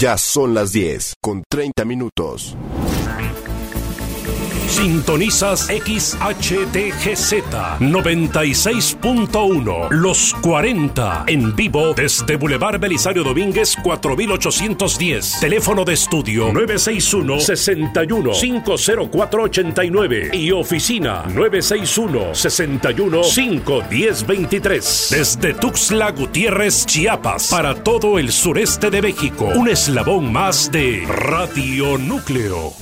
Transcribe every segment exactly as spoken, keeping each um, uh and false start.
Ya son las diez, con treinta minutos. Sintonizas X H D G Z noventa y seis punto uno, Los cuarenta, en vivo desde Boulevard Belisario Domínguez cuatro mil ochocientos diez. Teléfono de estudio nueve seis uno, seis uno, cinco cero cuatro ocho nueve y oficina nueve seis uno, seis uno, cinco uno cero dos tres. Desde Tuxtla Gutiérrez, Chiapas, para todo el sureste de México, un eslabón más de Radio Núcleo.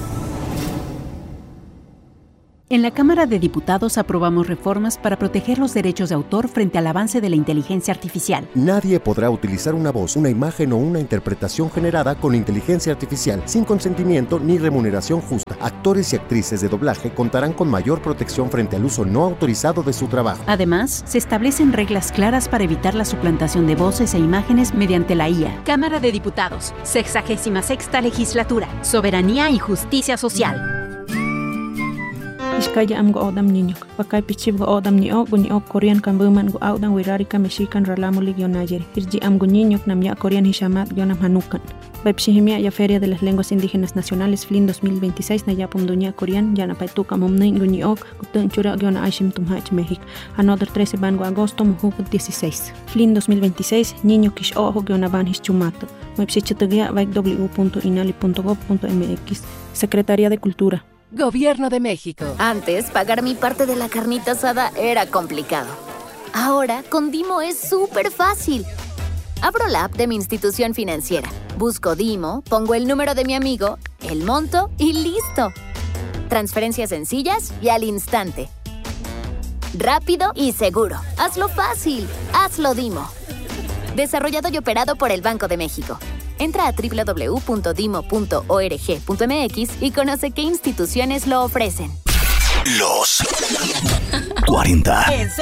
En la Cámara de Diputados aprobamos reformas para proteger los derechos de autor frente al avance de la inteligencia artificial. Nadie podrá utilizar una voz, una imagen o una interpretación generada con inteligencia artificial sin consentimiento ni remuneración justa. Actores y actrices de doblaje contarán con mayor protección frente al uso no autorizado de su trabajo. Además, se establecen reglas claras para evitar la suplantación de voces e imágenes mediante la I A. Cámara de Diputados, sexagésima sexta legislatura, soberanía y justicia social. Iskaya am go odam niño, pakay pichib go odam ni o guni o Korean kambuman go audan wirari ka mexican ralamu ligionayer. Irji am go niño nam ya Korean hishamat gionam hanukan. Baipshihimia ya Feria de las Lenguas Indígenas Nacionales F L I N dos mil veintiséis na ya pumduña Korean ya na paituka mumnei guni o gutun chura giona aishim tumhach México. Another trece ban go agosto mujuk dieciséis. F L I N dos mil veintiséis niño kish ojo giona ban hischumato. Baipshichitugia vaik w punto inali punto gob punto m x. Secretaría de Cultura. Gobierno de México. Antes, pagar mi parte de la carnita asada era complicado. Ahora, con Dimo es súper fácil. Abro la app de mi institución financiera, busco Dimo, pongo el número de mi amigo, el monto y listo. Transferencias sencillas y al instante. Rápido y seguro. Hazlo fácil. Hazlo Dimo. Desarrollado y operado por el Banco de México. Entra a doble u doble u doble u punto dimo punto org punto m x y conoce qué instituciones lo ofrecen. Los cuarenta. Eso